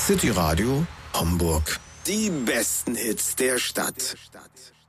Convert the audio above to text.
City Radio Homburg. Die besten Hits der Stadt.